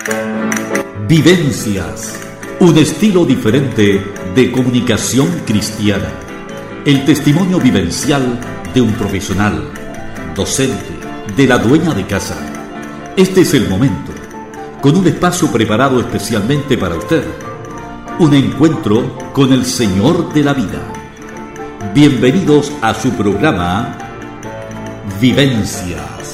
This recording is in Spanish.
Vivencias, un estilo diferente de comunicación cristiana. El testimonio vivencial de un profesional, docente, de la dueña de casa. Este es el momento, con un espacio preparado especialmente para usted. Un encuentro con el Señor de la vida. Bienvenidos a su programa Vivencias.